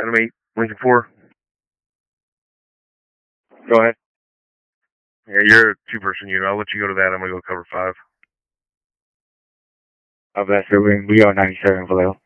Adam 8, Lincoln 4. Go ahead. Yeah, you're a two-person unit. I'll let you go to that. I'm going to go cover 5. That's it. We are 97 Vallejo.